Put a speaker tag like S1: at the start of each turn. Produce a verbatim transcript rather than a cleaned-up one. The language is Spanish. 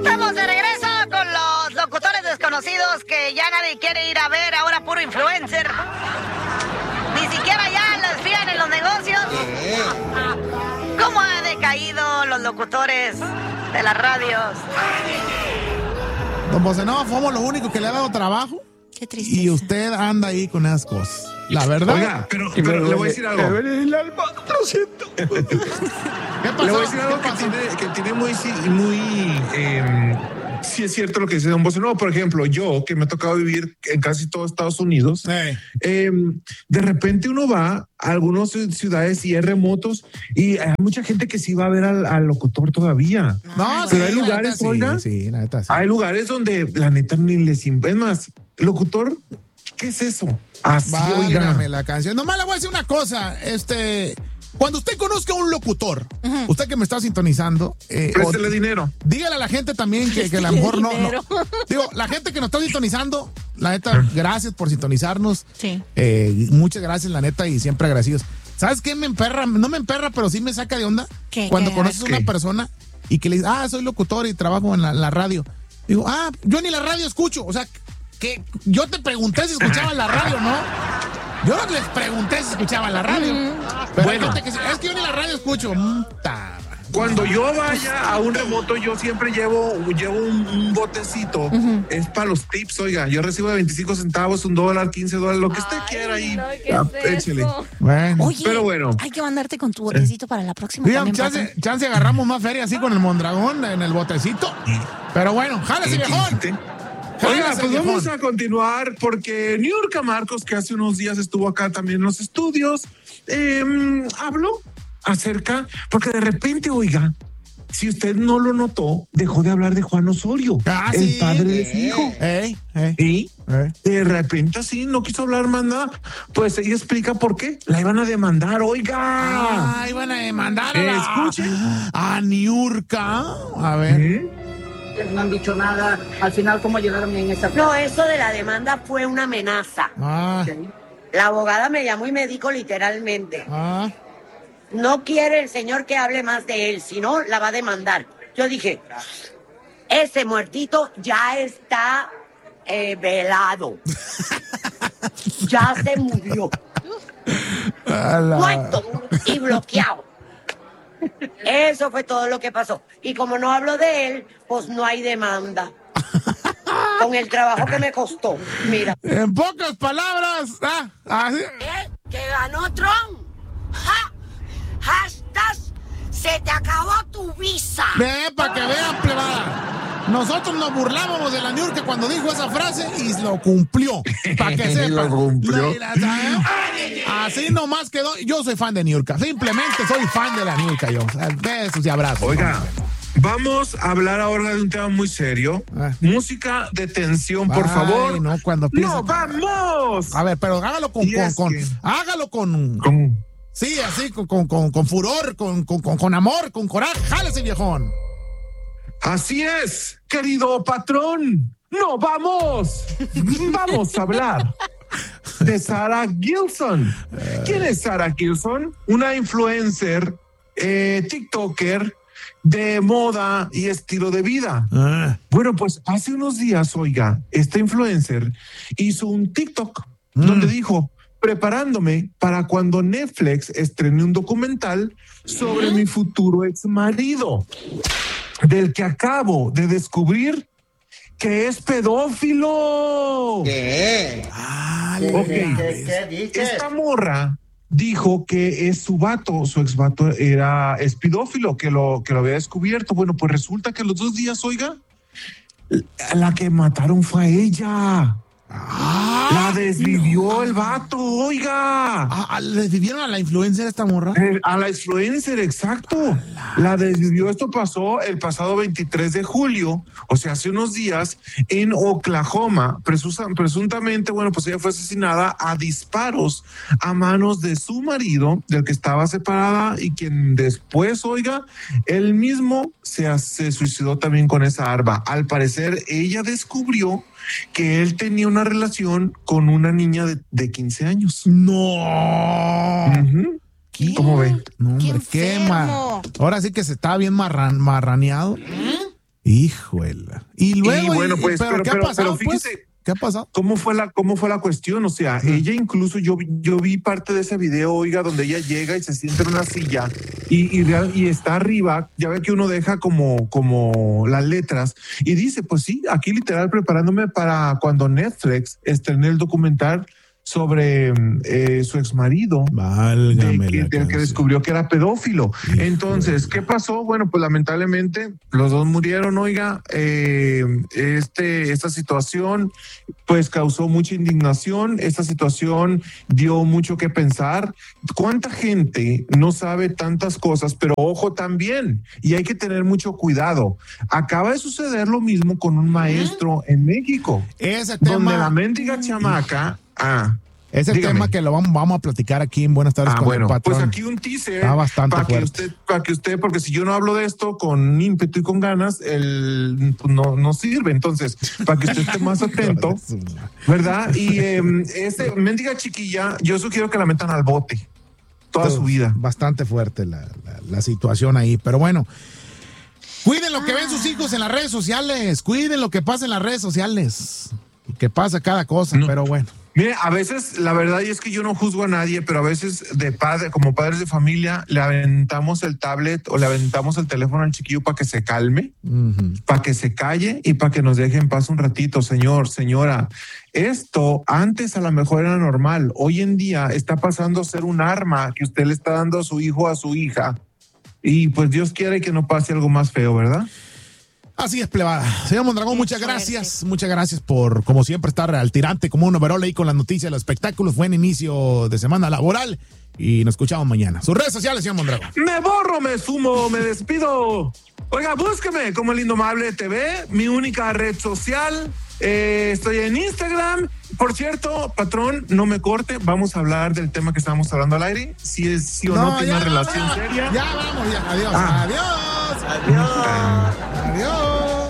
S1: Estamos de regreso con los locutores desconocidos que ya nadie quiere ir a ver, ahora puro influencer. Ni siquiera ya las fían en los negocios. ¿Cómo han decaído los locutores de las radios?
S2: Don Bocenova, fuimos los únicos que le ha dado trabajo.
S3: Qué tristeza.
S2: Y usted anda ahí con esas cosas. La verdad.
S4: Oiga, pero, pero le voy a decir algo.
S2: El alma, lo siento. ¿Qué pasó?
S4: Le voy a decir algo
S2: ¿Qué
S4: que
S2: pasó?
S4: tiene, que tiene muy, muy eh, sí es cierto lo que dice Don Bocenova. Por ejemplo, yo que me ha tocado vivir en casi todo Estados Unidos,
S2: Hey.
S4: eh, de repente uno va a algunas ciudades y hay remotos y hay mucha gente que sí va a ver al, al locutor todavía.
S2: No,
S4: Pero
S2: sí,
S4: hay
S2: la
S4: lugares,
S2: neta,
S4: oiga,
S2: sí, sí, la neta, sí.
S4: hay lugares donde la neta ni les... imp- Es más, locutor, ¿qué es eso? Así, oiga.
S2: Válgame la canción. Nomás le voy a decir una cosa. Este, cuando usted conozca a un locutor, uh-huh. usted que me está sintonizando, eh,
S4: Préstele
S2: o,
S4: dinero.
S2: dígale a la gente también que, que a lo mejor no, no. Digo, la gente que nos está sintonizando, la neta, gracias por sintonizarnos.
S3: Sí.
S2: Eh, muchas gracias, la neta, y siempre agradecidos. ¿Sabes qué me emperra? No me emperra, pero sí me saca de onda.
S3: ¿Qué?
S2: Cuando
S3: ¿Qué?
S2: conoces a una
S4: ¿Qué?
S2: persona y que le dices, ah, soy locutor y trabajo en la, la radio. Digo, ah, yo ni la radio escucho. O sea, que yo te pregunté si escuchaban la radio, ¿no? Yo no les pregunté si escuchaban la radio. Mm. Pero
S4: Bueno.
S2: hay gente que dice, es que yo ni la radio escucho. Mm, ta-
S4: Cuando yo vaya a un remoto, yo siempre llevo, llevo un, un botecito. Uh-huh. Es para los tips, oiga. Yo recibo de veinticinco centavos, un dólar, quince dólares, lo que usted
S3: Ay,
S4: quiera ahí.
S3: no, ¿qué
S4: Ah,
S3: es
S4: échele.
S3: eso?
S2: Bueno.
S3: Oye,
S4: Pero bueno.
S3: hay que mandarte con tu botecito para la próxima.
S2: Sí,
S3: también,
S2: chance,
S3: patrón.
S2: chance agarramos más feria así con el Mondragón en el botecito. Pero bueno, jálese, viejón.
S4: Oiga,
S2: Jálese,
S4: pues
S2: viejón.
S4: vamos a continuar porque Niurka Marcos, que hace unos días estuvo acá también en los estudios, eh, habló acerca, porque de repente, oiga, si usted no lo notó, dejó de hablar de Juan Osorio,
S2: Ah,
S4: el
S2: sí.
S4: padre de su hijo.
S2: Ey, ey,
S4: Y
S2: ey.
S4: de repente así no quiso hablar más nada. Pues ella explica por qué. La iban a demandar, oiga.
S2: Ah, iban a demandar a, la-
S4: Escuche.
S2: a Niurka. A ver.
S4: ¿Eh?
S5: No han dicho nada. Al final, ¿cómo llegaron en esa?
S6: No, eso de la demanda fue una amenaza.
S2: Ah,
S6: La abogada me llamó y me dijo literalmente,
S2: ah.
S6: no quiere el señor que hable más de él, si no, la va a demandar. Yo dije, ese muertito ya está eh, velado. Ya se murió.
S2: A la-
S6: Muerto y bloqueado. Eso fue todo lo que pasó. Y como no hablo de él, pues no hay demanda. Con el trabajo que me costó. Mira.
S2: En pocas palabras. Ah, así.
S6: ¿Eh? ¿Que ganó Trump? ¡Ja! ¡Hashtag! ¡Se te acabó tu visa!
S2: Ve, para que vean, plebada. Nosotros nos burlábamos de la Niurka cuando dijo esa frase y lo cumplió. Para que sepan.
S4: Lo cumplió.
S2: La- la- Así nomás quedó. Yo soy fan de Niurka. Simplemente soy fan de la Niurka yo. O sea, besos y abrazos.
S4: Oiga, vamos a hablar ahora de un tema muy serio.
S2: Ah.
S4: Música de tensión, por
S2: Ay,
S4: favor.
S2: no, cuando empieza-
S4: ¡No, vamos!
S2: A ver, pero hágalo con,
S4: Y
S2: con,
S4: es
S2: con-
S4: que-
S2: hágalo con,
S4: ¿Cómo?
S2: sí, así, con, con, con, con furor, con, con, con, con amor, con coraje. Jálese, viejón.
S4: Así es, querido patrón. No, vamos. Vamos a hablar de Sarah Gilson. ¿Quién es Sarah Gilson? Una influencer, eh, TikToker de moda y estilo de vida.
S2: Ah.
S4: Bueno, pues hace unos días, oiga, esta influencer hizo un TikTok
S2: Mm.
S4: donde dijo, preparándome para cuando Netflix estrene un documental sobre mi futuro ex marido, del que acabo de descubrir que es pedófilo.
S7: ¿Qué?
S2: Ah,
S4: Ok.
S7: ¿Qué, qué, qué dices?
S4: Esta morra dijo que es su vato, su ex vato era es pedófilo, que lo, que lo había descubierto. Bueno, pues resulta que los dos días, oiga, la que mataron fue a ella.
S2: Ah,
S4: La desvivió el vato, oiga.
S2: ah, ¿le vivieron a la influencer esta morra?
S4: Eh, A la influencer, exacto. La desvivió. Esto pasó el pasado veintitrés de julio, o sea, hace unos días, en Oklahoma. Presusa- presuntamente, bueno, pues ella fue asesinada a disparos a manos de su marido, del que estaba separada y quien después, oiga, él mismo se, se suicidó también con esa arma. Al parecer, ella descubrió que él tenía una relación con una niña de, de quince años.
S2: No.
S4: Ujú.
S3: ¿Qué?
S4: ¿Cómo ve?
S2: No,
S3: ¡Qué
S2: hombre, qué ma-
S3: enfermo!
S2: Ahora sí que se está bien marran, marraneado. Híjole. Y luego,
S4: Y bueno,
S2: y-
S4: pues,
S2: ¿pero,
S4: pero-
S2: qué
S4: pero-
S2: ha pasado,
S4: pero fíjese-
S2: pues? ¿Qué ha pasado?
S4: ¿Cómo fue la, cómo fue la cuestión? O sea,
S2: Ajá.
S4: ella incluso, yo, vi- yo vi parte de ese video, oiga, donde ella llega y se sienta en una silla y, y, real- y está arriba, ya ve que uno deja como, como las letras y dice, pues sí, aquí literal preparándome para cuando Netflix estrene el documental sobre eh, su exmarido.
S2: Válgame
S4: De que,
S2: la
S4: del que
S2: canción.
S4: descubrió que era pedófilo.
S2: Híjole.
S4: Entonces, ¿qué pasó? Bueno, pues lamentablemente los dos murieron, oiga, eh, este, esta situación pues causó mucha indignación, esta situación dio mucho que pensar. ¿Cuánta gente no sabe tantas cosas? Pero ojo también, y hay que tener mucho cuidado. Acaba de suceder lo mismo con un maestro en México,
S2: Ese
S4: donde
S2: tema,
S4: la mendiga chamaca... Ah,
S2: ese
S4: dígame.
S2: tema que lo vamos, vamos a platicar aquí en Buenas tardes
S4: Ah,
S2: con
S4: bueno,
S2: el patrón.
S4: pues aquí un teaser
S2: Está bastante
S4: para que
S2: fuerte.
S4: usted, para que usted, porque si yo no hablo de esto con ímpetu y con ganas, el pues no, no sirve. Entonces, para que usted esté más atento, ¿verdad? Y eh, este mendiga chiquilla, yo sugiero que la metan al bote toda su vida.
S2: Bastante fuerte la, la, la situación ahí, pero bueno. Cuiden lo que ven sus hijos en las redes sociales, cuiden lo que pasa en las redes sociales, que pasa cada cosa,
S4: No.
S2: pero bueno.
S4: Mire, a veces la verdad y es que yo no juzgo a nadie, pero a veces de padre, como padres de familia, le aventamos el tablet o le aventamos el teléfono al chiquillo para que se calme,
S2: Ujú.
S4: para que se calle y para que nos deje en paz un ratito, señor, señora. Esto antes a lo mejor era normal, hoy en día está pasando a ser un arma que usted le está dando a su hijo o a su hija. Y pues Dios quiere que no pase algo más feo, ¿verdad?
S2: Así es, plebada. Señor Mondragón,
S3: Qué
S2: muchas
S3: fuerte.
S2: gracias. Muchas gracias por, como siempre, estar al tirante como un overall ahí con las noticias, los espectáculos. Buen inicio de semana laboral y nos escuchamos mañana. Sus redes sociales, señor Mondragón.
S4: Me borro, me sumo, me despido. Oiga, búsqueme como el Indomable T V, mi única red social. Eh, estoy en Instagram. Por cierto, patrón, no me corte. Vamos a hablar del tema que estábamos hablando al aire. Si es sí o no, tiene
S2: ya,
S4: una relación
S2: ya,
S4: seria.
S2: Ya vamos, ya. Adiós.
S4: Ah.
S2: Adiós.
S7: Adiós.
S2: Adiós.